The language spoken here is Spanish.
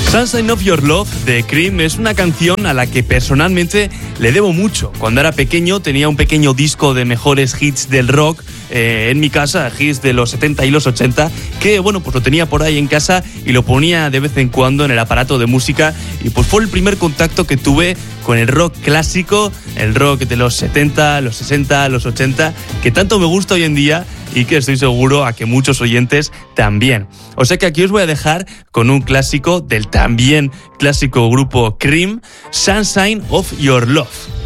Sunshine of Your Love de Cream es una canción a la que personalmente le debo mucho. Cuando era pequeño tenía un pequeño disco de mejores hits del rock en mi casa, hits de los 70 y los 80, que bueno, pues lo tenía por ahí en casa y lo ponía de vez en cuando en el aparato de música, y pues fue el primer contacto que tuve con el rock clásico, el rock de los 70, los 60, los 80, que tanto me gusta hoy en día y que estoy seguro a que muchos oyentes también. O sea que aquí os voy a dejar con un clásico del también clásico grupo Cream, Sunshine of Your Love.